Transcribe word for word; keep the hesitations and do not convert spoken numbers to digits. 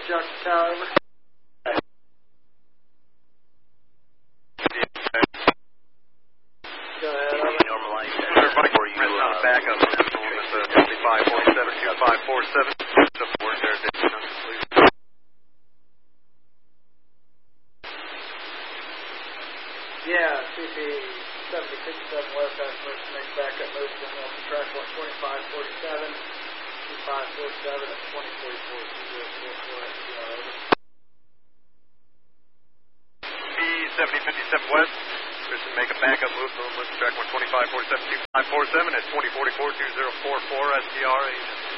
Jockey Tower, over. Go ahead, over. Normalize that. Everybody, for you, uh, back up. That's the one that's uh, fifty-five forty-seven, fifty-five forty-seven. Support there, please. Yeah, C P seventy fifty-seven West has emergency make backup moves from off the track one twenty-five forty-seven, twenty-five forty-seven at twenty forty-four, two zero four four S T R, over. B seventy fifty-seven West, emergency make a backup move from off the track one twenty-five forty-seven, twenty-five forty-seven at twenty forty-four, two zero four four S T R.